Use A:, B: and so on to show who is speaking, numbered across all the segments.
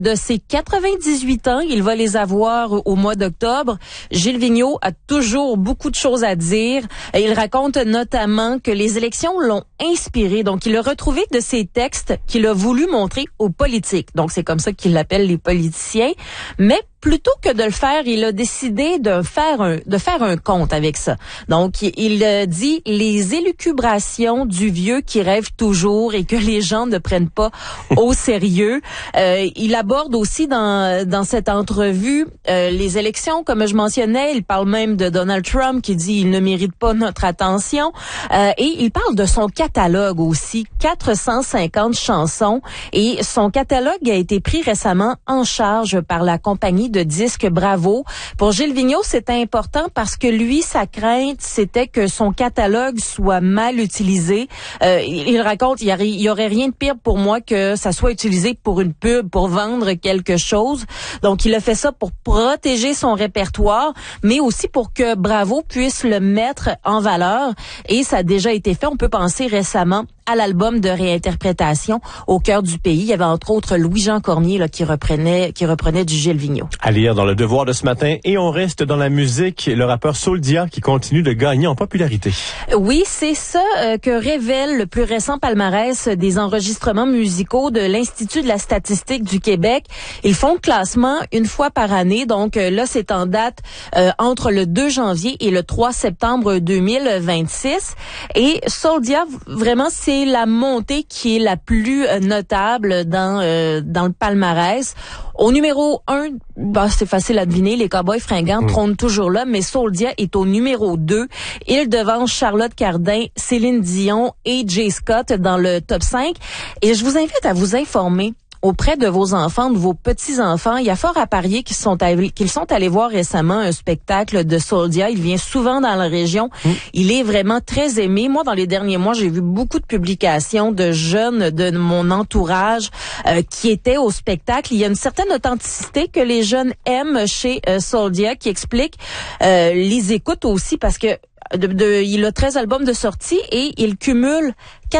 A: De ses 98 ans, il va les avoir au mois d'octobre. Gilles Vigneault a toujours beaucoup de choses à dire. Il raconte notamment que les élections l'ont inspiré. Donc, il a retrouvé de ses textes qu'il a voulu montrer aux politiques. Donc, c'est comme ça qu'il l'appelle les politiciens. Mais plutôt que de le faire, il a décidé de faire un conte avec ça. Donc, il dit les élucubrations du vieux qui rêve toujours et que les gens ne prennent pas au sérieux. Il aborde aussi dans cette entrevue les élections, comme je mentionnais. Il parle même de Donald Trump qui dit il ne mérite pas notre attention. Et il parle de son catalogue aussi, 450 chansons. Et son catalogue a été pris récemment en charge par la compagnie de disques Bravo. Pour Gilles Vigneault, c'était important parce que lui, sa crainte, c'était que son catalogue soit mal utilisé. Il raconte, il y aurait rien de pire pour moi que ça soit utilisé pour une pub, pour vendre quelque chose. Donc, il a fait ça pour protéger son répertoire, mais aussi pour que Bravo puisse le mettre en valeur. Et ça a déjà été fait. On peut penser récemment à l'album de réinterprétation Au cœur du pays. Il y avait entre autres Louis-Jean Cormier là, qui reprenait du Gilles Vigneault.
B: À lire dans Le Devoir de ce matin. Et on reste dans la musique, le rappeur Souldia qui continue de gagner en popularité.
A: Oui, c'est ça que révèle le plus récent palmarès des enregistrements musicaux de l'Institut de la statistique du Québec. Ils font le classement une fois par année. Donc là, c'est en date entre le 2 janvier et le 3 septembre 2026. Et Souldia, vraiment, c'est la montée qui est la plus notable dans le palmarès. Au numéro 1, c'est facile à deviner, les Cowboys fringants trônent toujours là, mais Souldia est au numéro 2. Il devance Charlotte Cardin, Céline Dion et Jay Scott dans le top 5. Et je vous invite à vous informer auprès de vos enfants, de vos petits-enfants. Il y a fort à parier qu'ils sont allés voir récemment un spectacle de Souldia. Il vient souvent dans la région. Il est vraiment très aimé. Moi, dans les derniers mois, j'ai vu beaucoup de publications de jeunes de mon entourage qui étaient au spectacle. Il y a une certaine authenticité que les jeunes aiment chez Souldia qui explique les écoutes aussi parce que il a 13 albums de sortie et il cumule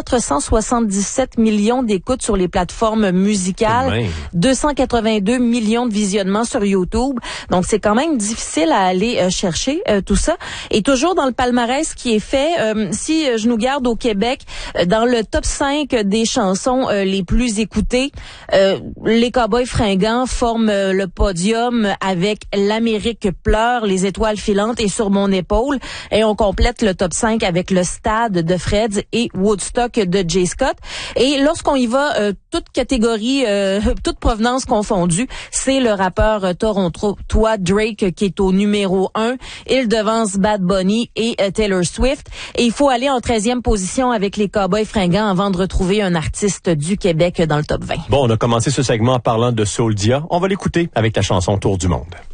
A: 477 millions d'écoutes sur les plateformes musicales, 282 millions de visionnements sur YouTube. Donc, c'est quand même difficile à aller chercher tout ça. Et toujours dans le palmarès qui est fait, si je nous garde au Québec, dans le top 5 des chansons les plus écoutées, les Cowboys fringants forment le podium avec L'Amérique pleure, Les étoiles filantes et Sur mon épaule. Et on complète le top 5 avec Le Stade de Freds et Woodstock de Jay Scott. Et lorsqu'on y va, toute catégorie, toute provenance confondue, c'est le rappeur torontois Drake qui est au numéro 1. Il devance Bad Bunny et Taylor Swift. Et il faut aller en 13e position avec les Cowboys fringants avant de retrouver un artiste du Québec dans le top 20.
B: Bon, on a commencé ce segment en parlant de Souldia. On va l'écouter avec la chanson Tour du monde.